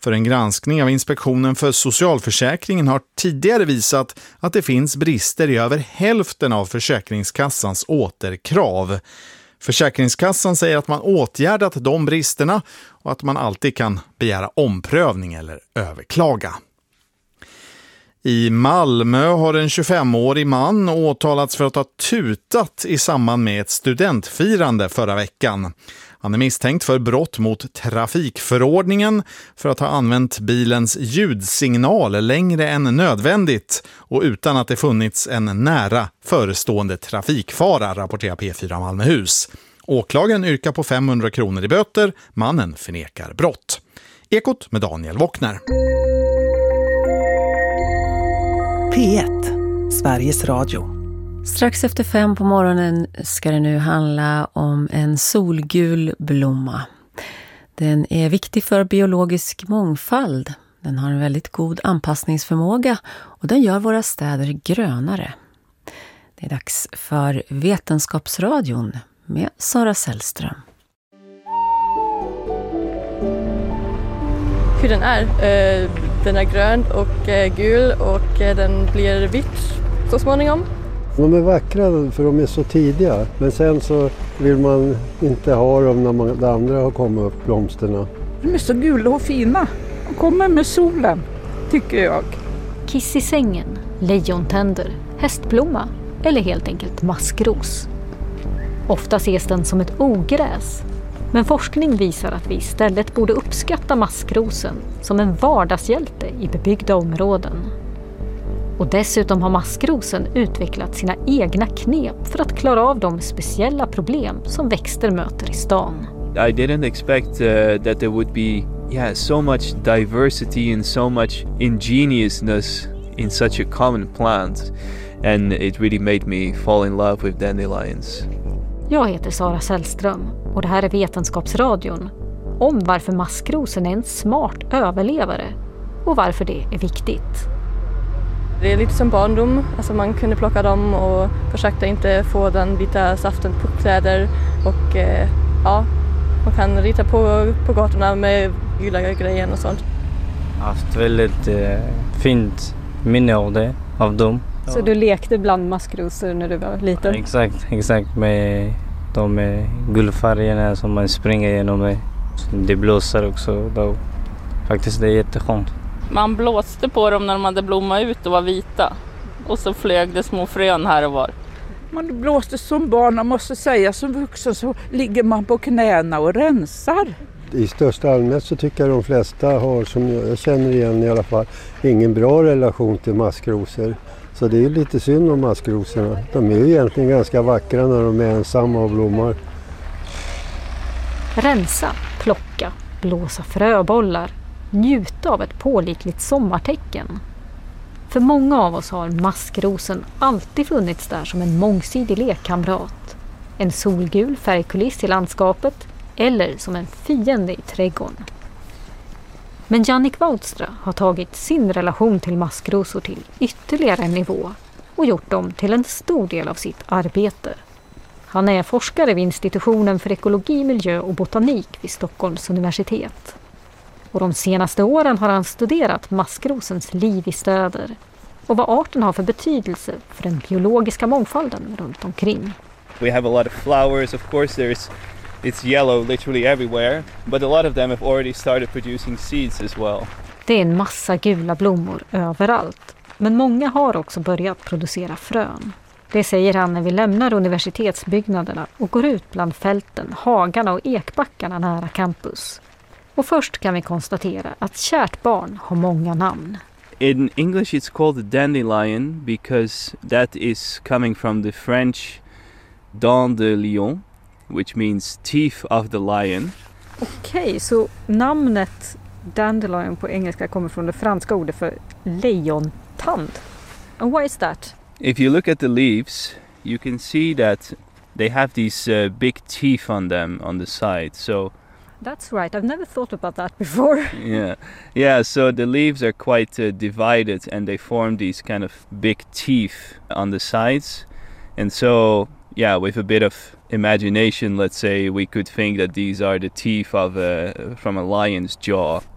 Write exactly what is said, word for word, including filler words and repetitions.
För en granskning av Inspektionen för socialförsäkringen har tidigare visat att det finns brister i över hälften av Försäkringskassans återkrav. Försäkringskassan säger att man åtgärdat de bristerna och att man alltid kan begära omprövning eller överklaga. I Malmö har en tjugofemårig man åtalats för att ha tutat i samband med ett studentfirande förra veckan. Han är misstänkt för brott mot trafikförordningen för att ha använt bilens ljudsignal längre än nödvändigt och utan att det funnits en nära förestående trafikfara, rapporterar P fyra Malmöhus. Åklagaren yrkar på femhundra kronor i böter, mannen förnekar brott. Ekot med Daniel Wockner. P ett, Sveriges Radio. Strax efter fem på morgonen ska det nu handla om en solgul blomma. Den är viktig för biologisk mångfald. Den har en väldigt god anpassningsförmåga och den gör våra städer grönare. Det är dags för Vetenskapsradion med Sara Sällström. Hur den är. Den är grön och gul och den blir vitt så småningom. De är vackra för de är så tidiga, men sen så vill man inte ha dem när man, de andra har kommit upp, blomsterna. De är så gula och fina och kommer med solen, tycker jag. Kiss i sängen, lejontänder, hästblomma eller helt enkelt maskros. Ofta ses den som ett ogräs, men forskning visar att vi istället borde uppskatta maskrosen som en vardagshjälte i bebyggda områden. Och dessutom har maskrosen utvecklat sina egna knep för att klara av de speciella problem som växter möter i stan. I didn't expect uh, that there would be yeah, so much diversity and so much ingeniousness in such a common plant. And it really made me fall in love with dandelions. Jag heter Sara Sällström och det här är Vetenskapsradion om varför maskrosen är en smart överlevare och varför det är viktigt. Det är lite som barndom, alltså man kunde plocka dem och försökte inte få den vita saften på kläder och eh, ja, man kan rita på, på gatorna med gula grejer och sånt. Jag har haft väldigt eh, fint minne av det, av dem. Så du lekte bland maskrosor när du var liten? Ja, exakt, exakt med de med guldfärgerna som man springer igenom med. Det blåser också då. Faktiskt det är jätteskönt. Man blåste på dem när de hade blommat ut och var vita. Och så flög det små frön här och var. Man blåste som barn och måste säga som vuxen så ligger man på knäna och rensar. I största allmänhet så tycker jag de flesta har, som jag känner igen i alla fall, ingen bra relation till maskrosor. Så det är lite synd om maskrosorna. De är ju egentligen ganska vackra när de är ensamma och blommar. Rensa, plocka, blåsa fröbollar. Njuta av ett pålitligt sommartecken. För många av oss har maskrosen alltid funnits där som en mångsidig lekkamrat. En solgul färgkuliss i landskapet eller som en fiende i trädgården. Men Jannik Woudstra har tagit sin relation till maskrosor till ytterligare en nivå och gjort dem till en stor del av sitt arbete. Han är forskare vid Institutionen för ekologi, miljö och botanik vid Stockholms universitet. Och de senaste åren har han studerat maskrosens liv i städer och vad arten har för betydelse för den biologiska mångfalden runt omkring. We have a lot of flowers, of course there's it's yellow literally everywhere, but a lot of them have already started producing seeds as well. Det är en massa gula blommor överallt, men många har också börjat producera frön. Det säger han när vi lämnar universitetsbyggnaderna och går ut bland fälten, hagarna och ekbackarna nära campus. Och först kan vi konstatera att kärt barn har många namn. In English it's called a dandelion because that is coming from the French dent de lion, which means teeth of the lion. Okej, okay, så namnet dandelion på engelska kommer från det franska ordet för lejontand. And why is that? If you look at the leaves, you can see that they have these uh, big teeth on them on the side. So that's right. I've never thought about that before. yeah. Yeah, so the leaves are quite uh, divided and they form these kind of big teeth on the sides. And so, yeah, with a bit of imagination, let's say, we could think that these are the teeth of a, from a lion's jaw.